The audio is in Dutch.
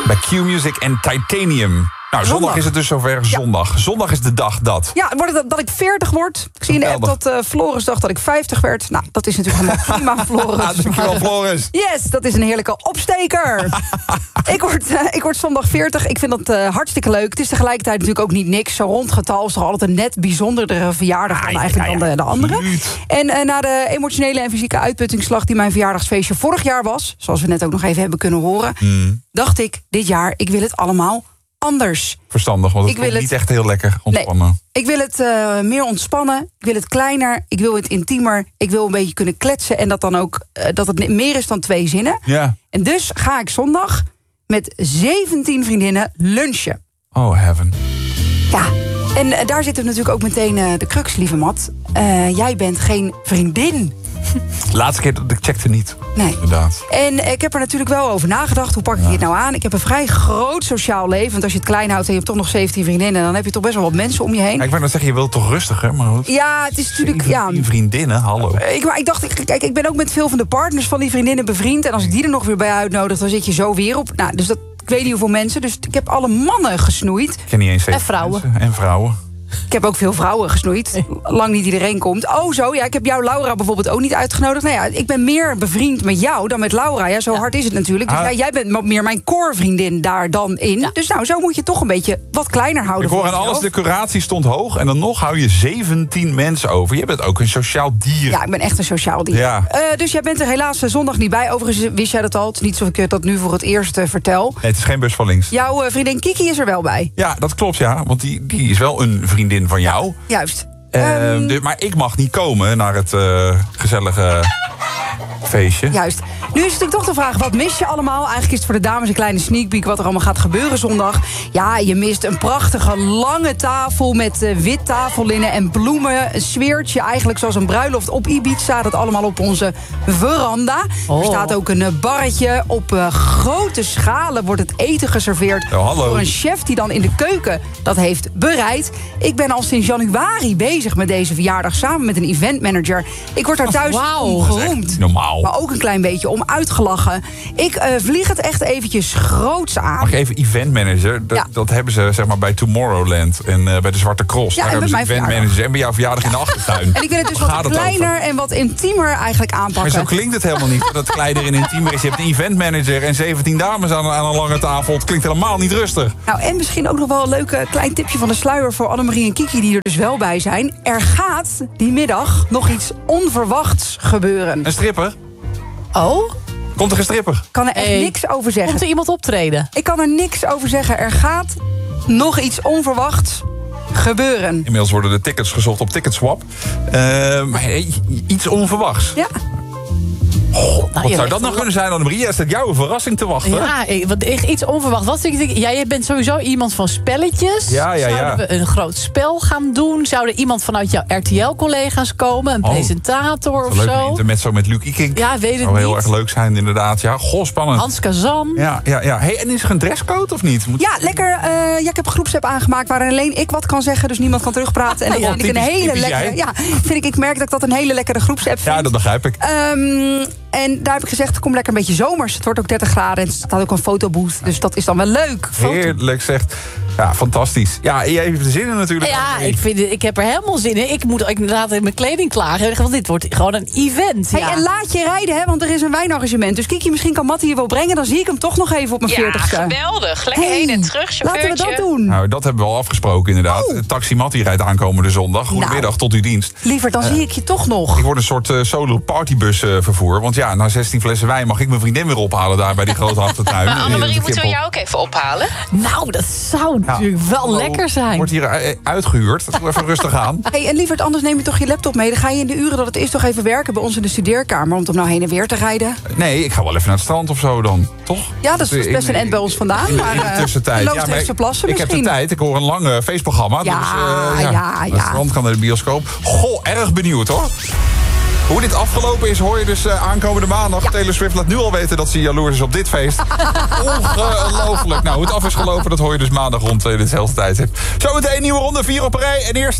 Bij Q-Music en Titanium. Nou, zondag is het dus zover. Zondag. Zondag is de dag dat. Ja, wordt het dat ik 40 word. Ik zie in de app dat Floris dacht dat ik 50 werd. Nou, dat is natuurlijk helemaal prima, Floris. Dankjewel, Floris. Yes, dat is een heerlijke opsteker. Ik word zondag 40. Ik vind dat hartstikke leuk. Het is tegelijkertijd natuurlijk ook niet niks. Zo'n rond getal is toch altijd een net bijzondere verjaardag dan eigenlijk dan de andere. En na de emotionele en fysieke uitputtingsslag die mijn verjaardagsfeestje vorig jaar was, zoals we net ook nog even hebben kunnen horen, dacht ik dit jaar, ik wil het allemaal anders. Verstandig, want het komt niet echt heel lekker ontspannen. Nee, ik wil het meer ontspannen. Ik wil het kleiner. Ik wil het intiemer. Ik wil een beetje kunnen kletsen. En dat dan ook dat het meer is dan 2 zinnen. Ja. En dus ga ik zondag met 17 vriendinnen lunchen. Oh, heaven. Ja, en daar zit er natuurlijk ook meteen de crux, lieve Mat. Jij bent geen vriendin. Laatste keer dat ik checkte niet. Nee. Inderdaad. En ik heb er natuurlijk wel over nagedacht. Hoe pak ik dit nou aan? Ik heb een vrij groot sociaal leven. Want als je het klein houdt en je hebt toch nog 17 vriendinnen, dan heb je toch best wel wat mensen om je heen. Ja, ik wou net zeggen, je wilt toch rustiger? Maar goed. Ja, het is natuurlijk... 17 vriendinnen, hallo. Ik dacht, kijk, ik ben ook met veel van de partners van die vriendinnen bevriend. En als ik die er nog weer bij uitnodig, dan zit je zo weer op. Nou, dus ik weet niet hoeveel mensen. Dus ik heb alle mannen gesnoeid. Ik ken niet eens 7 en vrouwen. mensen. En vrouwen. Ik heb ook veel vrouwen gesnoeid. Lang niet iedereen komt. Oh zo, ja, ik heb jou, Laura, bijvoorbeeld ook niet uitgenodigd. Nou ja, ik ben meer bevriend met jou dan met Laura. Ja, zo hard is het natuurlijk. Dus jij bent meer mijn core-vriendin daar dan in. Ja. Dus nou, zo moet je toch een beetje wat kleiner houden. Ik hoor aan alles, de curatie stond hoog. En dan nog hou je 17 mensen over. Je bent ook een sociaal dier. Ja, ik ben echt een sociaal dier. Ja. Dus jij bent er helaas zondag niet bij. Overigens wist jij dat al. Het is niet alsof ik dat nu voor het eerst vertel. Nee, het is geen bus van links. Jouw vriendin Kiki is er wel bij. Ja, dat klopt, ja. Want die is wel een vriendin van jou. Juist. Maar ik mag niet komen naar het gezellige feestje. Juist. Nu is het natuurlijk toch de vraag, wat mis je allemaal? Eigenlijk is het voor de dames een kleine sneak peek wat er allemaal gaat gebeuren zondag. Ja, je mist een prachtige lange tafel met wit tafellinnen en bloemen. Een sfeertje, eigenlijk zoals een bruiloft op Ibiza. Dat allemaal op onze veranda. Er staat ook een barretje. Op grote schalen wordt het eten geserveerd. Door een chef die dan in de keuken dat heeft bereid. Ik ben al sinds januari bezig met deze verjaardag samen met een eventmanager. Ik word daar thuis geroemd. Normaal. Maar ook een klein beetje om uitgelachen. Ik vlieg het echt eventjes groots aan. Mag ik even eventmanager? Dat hebben ze zeg maar bij Tomorrowland en bij de Zwarte Cross. Ja, daar hebben ze eventmanagers en bij jouw verjaardag in de achtertuin. En ik wil het dus wat kleiner en wat intiemer eigenlijk aanpakken. Maar zo klinkt het helemaal niet, dat het kleiner en intiemer is. Je hebt een eventmanager en 17 dames aan een lange tafel. Het klinkt helemaal niet rustig. Nou, en misschien ook nog wel een leuk klein tipje van de sluier voor Annemarie en Kiki, die er dus wel bij zijn. Er gaat die middag nog iets onverwachts gebeuren. Een stripper? Oh? Komt er een stripper? Ik kan er echt niks over zeggen. Komt er iemand optreden? Ik kan er niks over zeggen. Er gaat nog iets onverwachts gebeuren. Inmiddels worden de tickets gezocht op Ticketswap. Maar iets onverwachts. Ja. Wat zou dat nou kunnen zijn, Annemarie? Is dat jouw verrassing te wachten? Ja, iets onverwacht. Wat denk ik? Jij bent sowieso iemand van spelletjes. Zouden we een groot spel gaan doen? Zou er iemand vanuit jouw RTL-collega's komen? Een presentator of zo? Intermezzo met Luc Ikink. Ja, weet het niet. Zou heel erg leuk zijn, inderdaad. Ja, goh, spannend. Hans Kazan. Ja. Hey, en is er een dresscode of niet? Ja, lekker. Ik heb een groepsapp aangemaakt waarin alleen ik wat kan zeggen. Dus niemand kan terugpraten. En dat vind ik een hele lekkere. Ja, ik merk dat ik dat een hele lekkere groepsapp vind. Ja, dat begrijp ik. En daar heb ik gezegd, kom lekker een beetje zomers. Het wordt ook 30 graden en er staat ook een fotobooth. Dus dat is dan wel leuk. Heerlijk, zegt. Ja, fantastisch. Ja, jij hebt er zin in natuurlijk. Ja, ik heb er helemaal zin in. Ik moet inderdaad in mijn kleding klagen. Want dit wordt gewoon een event. Hey, en laat je rijden, hè, want er is een wijnarrangement. Dus Kiki, misschien kan Mattie je wel brengen. Dan zie ik hem toch nog even op mijn 40ste. Ja, geweldig. Lekker heen en terug, chauffeurtje. Laten we dat doen. Nou, dat hebben we al afgesproken inderdaad. Taxi Mattie rijdt aankomende zondag. Goedemiddag, tot uw dienst. Liever, dan zie ik je toch nog. Ik word een soort solo partybus vervoer. Want ja, na 16 flessen wijn mag ik mijn vriendin weer ophalen daar bij die grote achtertuin. Annemarie, moeten we jou ook even ophalen? Nou, dat zou natuurlijk wel lekker zijn. Wordt hier uitgehuurd. Doe even rustig aan. Hey, en lieverd, anders neem je toch je laptop mee. Dan ga je in de uren dat het is toch even werken bij ons in de studeerkamer. Om nou heen en weer te rijden. Nee, ik ga wel even naar het strand of zo dan. Toch? Ja, dat is best een end bij ons vandaan. In de tussentijd. Loosdrechtse plassen ik heb de tijd. Ik hoor een lang feestprogramma. Ja. Het strand kan naar de bioscoop. Goh, erg benieuwd hoor. Hoe dit afgelopen is, hoor je dus aankomende maandag. Ja. Taylor Swift laat nu al weten dat ze jaloers is op dit feest. Ongelooflijk. Nou, hoe het af is gelopen, dat hoor je dus maandag rond dezelfde tijd. Zometeen een nieuwe ronde, 4 op een rij. En eerst